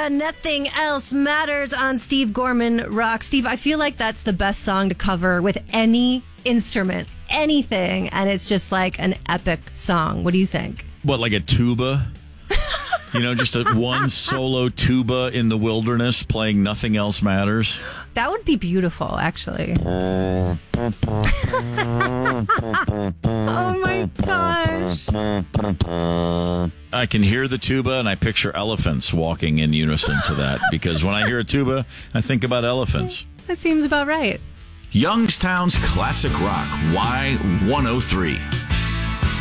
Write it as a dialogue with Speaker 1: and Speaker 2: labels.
Speaker 1: Nothing Else Matters on Steve Gorman Rock. Steve, I feel like that's the best song to cover with any instrument, anything, and it's just like an epic song. What do you think?
Speaker 2: What, like a tuba? Just one solo tuba in the wilderness playing Nothing Else Matters.
Speaker 1: That would be beautiful, actually. Oh my gosh.
Speaker 2: I can hear the tuba and I picture elephants walking in unison to that because when I hear a tuba, I think about elephants.
Speaker 1: That seems about right.
Speaker 3: Youngstown's Classic Rock, Y103.